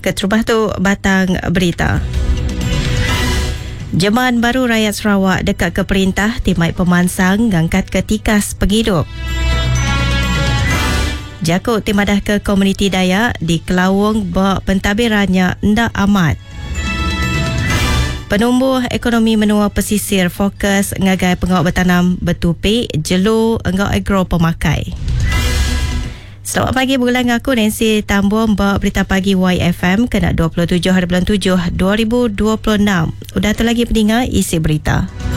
Keterubah tu batang berita. Jemaah baru rakyat Sarawak dekat ke perintah timai pemansang ngangkat ke tikas penghidup. Jakut timadah ke komuniti Dayak di Kelawung bak pentadbirannya ndak amat. Penumbuh ekonomi menua pesisir fokus ngagai pengawal bertanam bertupik jelu enggak agro pemakai. Selamat pagi bulan aku Nancy Tambun bak berita pagi YFM kena 27 hari bulan 7 2026. Udah tu lagi pendengar isi berita.